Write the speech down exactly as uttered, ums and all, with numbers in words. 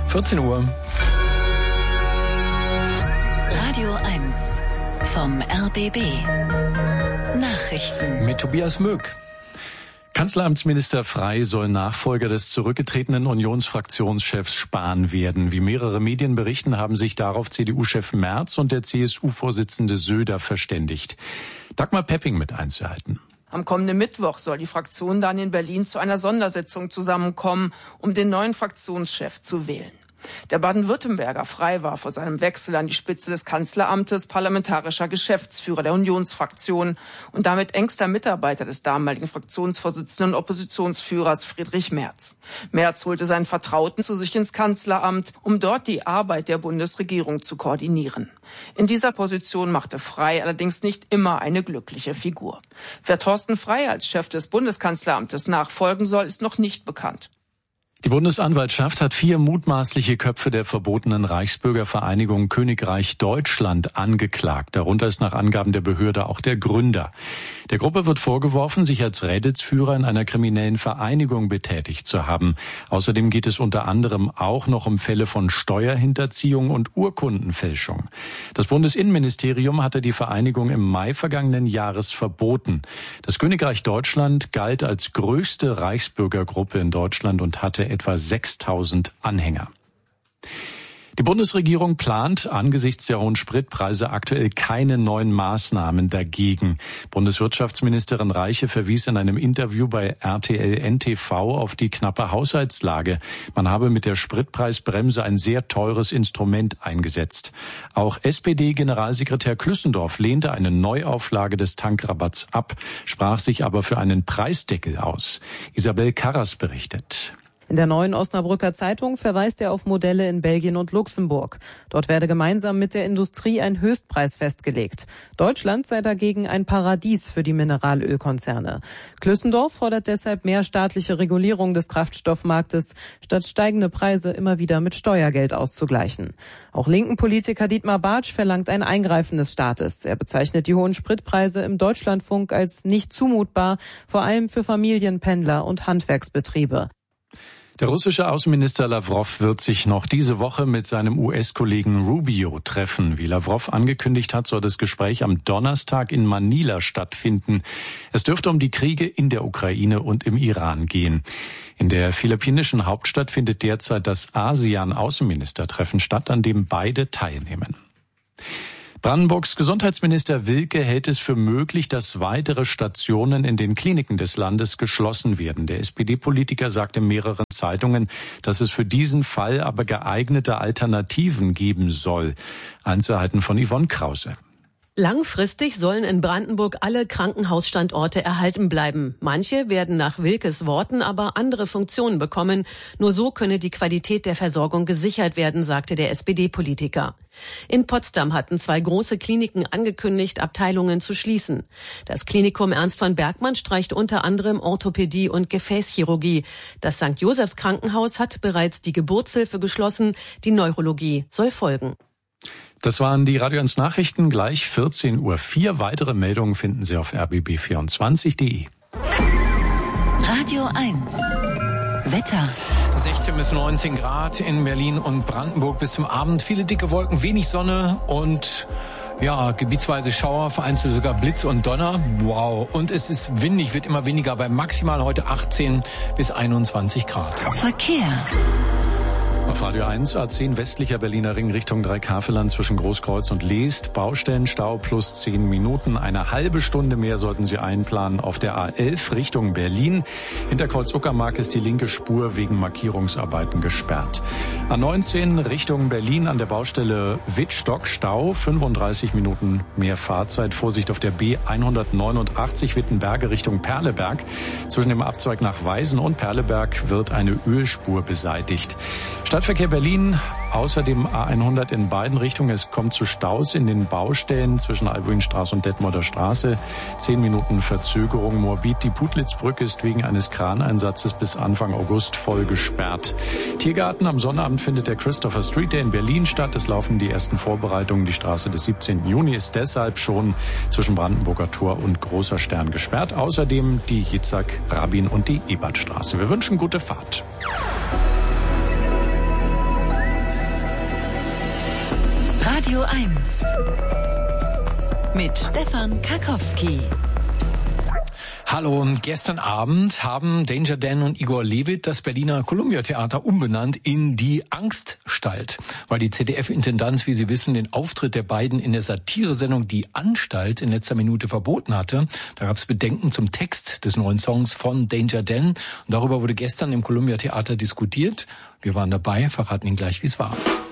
vierzehn Uhr. Radio eins vom R B B. Nachrichten. Mit Tobias Möck. Kanzleramtsminister Frey soll Nachfolger des zurückgetretenen Unionsfraktionschefs Spahn werden. Wie mehrere Medien berichten, haben sich darauf C D U-Chef Merz und der C S U-Vorsitzende Söder verständigt. Dagmar Pepping mit Einzelheiten. Am kommenden Mittwoch soll die Fraktion dann in Berlin zu einer Sondersitzung zusammenkommen, um den neuen Fraktionschef zu wählen. Der Baden-Württemberger Frey war vor seinem Wechsel an die Spitze des Kanzleramtes parlamentarischer Geschäftsführer der Unionsfraktion und damit engster Mitarbeiter des damaligen Fraktionsvorsitzenden und Oppositionsführers Friedrich Merz. Merz holte seinen Vertrauten zu sich ins Kanzleramt, um dort die Arbeit der Bundesregierung zu koordinieren. In dieser Position machte Frey allerdings nicht immer eine glückliche Figur. Wer Thorsten Frey als Chef des Bundeskanzleramtes nachfolgen soll, ist noch nicht bekannt. Die Bundesanwaltschaft hat vier mutmaßliche Köpfe der verbotenen Reichsbürgervereinigung Königreich Deutschland angeklagt. Darunter ist nach Angaben der Behörde auch der Gründer. Der Gruppe wird vorgeworfen, sich als Rädelsführer in einer kriminellen Vereinigung betätigt zu haben. Außerdem geht es unter anderem auch noch um Fälle von Steuerhinterziehung und Urkundenfälschung. Das Bundesinnenministerium hatte die Vereinigung im Mai vergangenen Jahres verboten. Das Königreich Deutschland galt als größte Reichsbürgergruppe in Deutschland und hatte etwa sechstausend Anhänger. Die Bundesregierung plant angesichts der hohen Spritpreise aktuell keine neuen Maßnahmen dagegen. Bundeswirtschaftsministerin Reiche verwies in einem Interview bei R T L N T V auf die knappe Haushaltslage. Man habe mit der Spritpreisbremse ein sehr teures Instrument eingesetzt. Auch S P D-Generalsekretär Klüssendorf lehnte eine Neuauflage des Tankrabatts ab, sprach sich aber für einen Preisdeckel aus. Isabel Karras berichtet. In der Neuen Osnabrücker Zeitung verweist er auf Modelle in Belgien und Luxemburg. Dort werde gemeinsam mit der Industrie ein Höchstpreis festgelegt. Deutschland sei dagegen ein Paradies für die Mineralölkonzerne. Klüssendorf fordert deshalb mehr staatliche Regulierung des Kraftstoffmarktes, statt steigende Preise immer wieder mit Steuergeld auszugleichen. Auch linken Politiker Dietmar Bartsch verlangt ein Eingreifen des Staates. Er bezeichnet die hohen Spritpreise im Deutschlandfunk als nicht zumutbar, vor allem für Familien, Pendler und Handwerksbetriebe. Der russische Außenminister Lavrov wird sich noch diese Woche mit seinem U S-Kollegen Rubio treffen. Wie Lavrov angekündigt hat, soll das Gespräch am Donnerstag in Manila stattfinden. Es dürfte um die Kriege in der Ukraine und im Iran gehen. In der philippinischen Hauptstadt findet derzeit das ASEAN-Außenministertreffen statt, an dem beide teilnehmen. Brandenburgs Gesundheitsminister Wilke hält es für möglich, dass weitere Stationen in den Kliniken des Landes geschlossen werden. Der S P D-Politiker sagt in mehreren Zeitungen, dass es für diesen Fall aber geeignete Alternativen geben soll. Einzelheiten von Yvonne Krause. Langfristig sollen in Brandenburg alle Krankenhausstandorte erhalten bleiben. Manche werden nach Wilkes Worten aber andere Funktionen bekommen. Nur so könne die Qualität der Versorgung gesichert werden, sagte der S P D-Politiker. In Potsdam hatten zwei große Kliniken angekündigt, Abteilungen zu schließen. Das Klinikum Ernst von Bergmann streicht unter anderem Orthopädie und Gefäßchirurgie. Das Sankt Josephs Krankenhaus hat bereits die Geburtshilfe geschlossen. Die Neurologie soll folgen. Das waren die Radio eins Nachrichten, gleich vierzehn Uhr. Vier weitere Meldungen finden Sie auf r b b vierundzwanzig punkt de. Radio eins. Wetter. sechzehn bis neunzehn Grad in Berlin und Brandenburg bis zum Abend. Viele dicke Wolken, wenig Sonne und ja, gebietsweise Schauer, vereinzelt sogar Blitz und Donner. Wow. Und es ist windig, wird immer weniger, bei maximal heute achtzehn bis einundzwanzig Grad. Verkehr. Auf Radio eins, A zehn westlicher Berliner Ring Richtung Dreikasseland zwischen Großkreuz und Leest. Baustellenstau plus zehn Minuten. Eine halbe Stunde mehr sollten Sie einplanen auf der A elf Richtung Berlin. Hinter Kreuz-Uckermark ist die linke Spur wegen Markierungsarbeiten gesperrt. A neunzehn Richtung Berlin an der Baustelle Wittstock Stau. fünfunddreißig Minuten mehr Fahrzeit. Vorsicht auf der B hundertneunundachtzig Wittenberge Richtung Perleberg. Zwischen dem Abzweig nach Weisen und Perleberg wird eine Ölspur beseitigt. Stadtverkehr Berlin, außerdem A hundert in beiden Richtungen. Es kommt zu Staus in den Baustellen zwischen Albuinstraße und Detmolder Straße. Zehn Minuten Verzögerung. Moabit, die Putlitz-Brücke ist wegen eines Kraneinsatzes bis Anfang August voll gesperrt. Tiergarten, am Sonnabend findet der Christopher Street Day in Berlin statt. Es laufen die ersten Vorbereitungen. Die Straße des siebzehnten Juni ist deshalb schon zwischen Brandenburger Tor und Großer Stern gesperrt. Außerdem die Jitzak, Rabin und die Ebertstraße. Wir wünschen gute Fahrt. Radio eins mit Stefan Karkowski. Hallo, gestern Abend haben Danger Dan und Igor Levit das Berliner Columbia Theater umbenannt in die Angststalt, weil die Z D F-Intendanz, wie Sie wissen, den Auftritt der beiden in der Satiresendung Die Anstalt in letzter Minute verboten hatte. Da gab es Bedenken zum Text des neuen Songs von Danger Dan und darüber wurde gestern im Columbia Theater diskutiert. Wir waren dabei, verraten Ihnen gleich, wie es war.